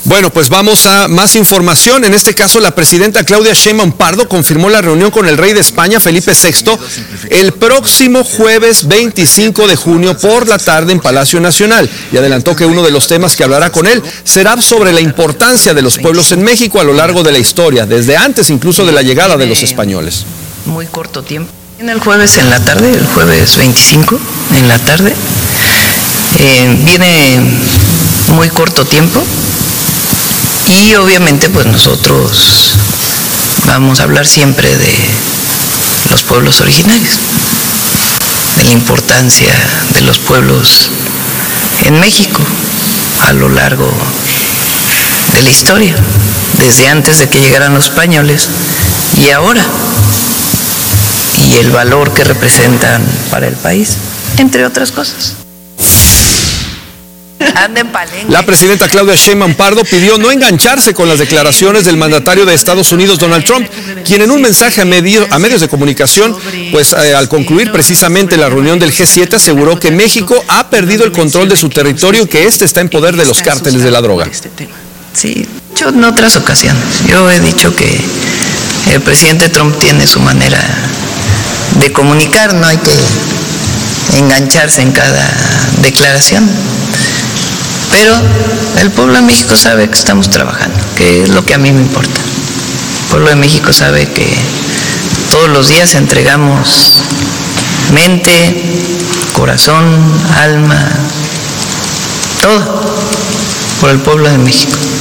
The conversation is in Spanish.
Bueno, pues vamos a más información. En este caso, la presidenta Claudia Sheinbaum Pardo confirmó la reunión con el rey de España, Felipe VI, el próximo jueves 25 de junio por la tarde en Palacio Nacional, y adelantó que uno de los temas que hablará con él será sobre la importancia de los pueblos en México a lo largo de la historia, desde antes incluso de la llegada de los españoles. Muy corto tiempo. El jueves en la tarde, el jueves 25 en la tarde, viene muy corto tiempo. Y obviamente pues nosotros vamos a hablar siempre de los pueblos originarios, de la importancia de los pueblos en México a lo largo de la historia, desde antes de que llegaran los españoles y ahora, y el valor que representan para el país, entre otras cosas. La presidenta Claudia Sheinbaum Pardo pidió no engancharse con las declaraciones del mandatario de Estados Unidos, Donald Trump, quien en un mensaje a medios de comunicación, pues al concluir precisamente la reunión del G7, aseguró que México ha perdido el control de su territorio y que este está en poder de los cárteles de la droga. Sí, yo en otras ocasiones, yo he dicho que el presidente Trump tiene su manera de comunicar, no hay que engancharse en cada declaración. Pero el pueblo de México sabe que estamos trabajando, que es lo que a mí me importa. El pueblo de México sabe que todos los días entregamos mente, corazón, alma, todo por el pueblo de México.